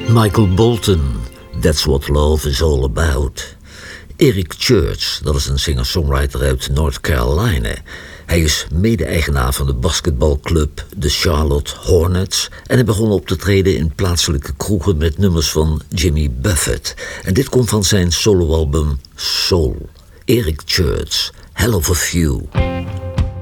Michael Bolton, That's What Love Is All About. Eric Church, dat is een singer-songwriter uit North Carolina. Hij is mede-eigenaar van de basketbalclub de Charlotte Hornets en hij begon op te treden in plaatselijke kroegen met nummers van Jimmy Buffett. En dit komt van zijn soloalbum Soul. Eric Church, Hell of a Few.